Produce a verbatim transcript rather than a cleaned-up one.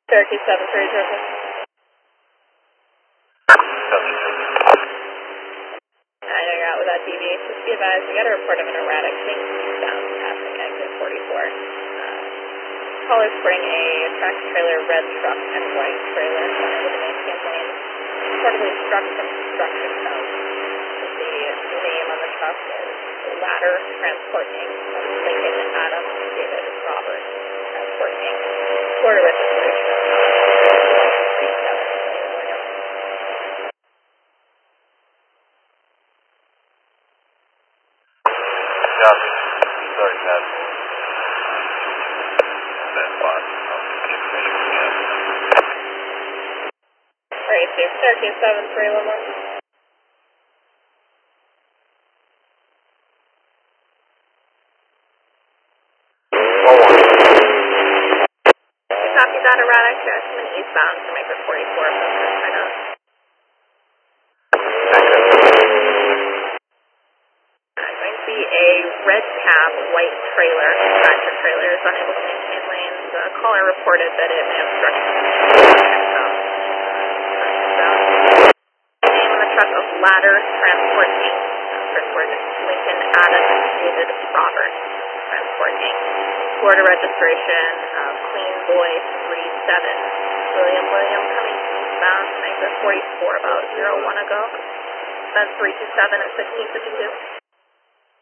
Syracuse seven three zero. I know you're out with that D V. Just be advised, we got a report of an erratic change eastbound passing exit forty-four. Uh, callers bring a tractor trailer, red truck, and white trailer unable to maintain lane. Reportedly struck from construction zone. The name on the truck is Ladder Transport Incorporated. Lincoln Adams David Robert Transport Incorporated. Florida registration. Copy. Sorry, Pat. That's fine. Alright, so Syracuse seven three one one. Copy that erratic direction eastbound from exit forty-four from China. I'm going to see a red cab, white trailer, tractor trailer is unable to maintain lanes. The caller reported that it may have struck the name on the truck of Ladder Transport Incorporated. Transport Lincoln Adams David Robert Transport Incorporated. Florida registration of Queen Boy three seven. William William coming eastbound from exit forty-four about zero one ago. That's three two seven at fifteen fifty-two.